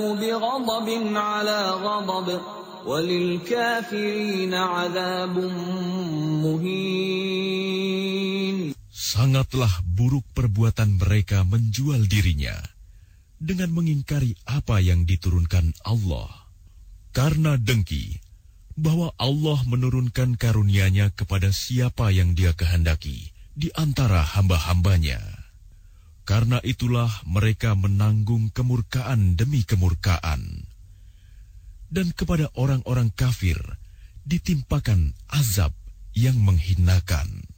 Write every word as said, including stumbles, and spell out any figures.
بغضب على غضب وللكافرين عذاب مهين. Sangatlah buruk perbuatan mereka menjual dirinya dengan mengingkari apa yang diturunkan Allah, karena dengki bahwa Allah menurunkan karunia-Nya kepada siapa yang Dia kehendaki di antara hamba-hambanya. Karena itulah mereka menanggung kemurkaan demi kemurkaan. Dan kepada orang-orang kafir ditimpakan azab yang menghinakan.